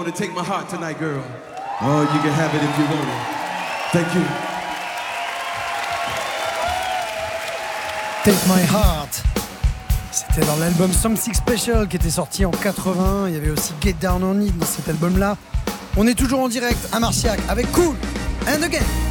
to take my heart tonight, girl. Oh, you can have it if you want it. Thank you. Take My Heart. C'était dans l'album Something Special qui était sorti en 80. Il y avait aussi Get Down on It dans cet album-là. On est toujours en direct à Marciac avec Kool and the Gang.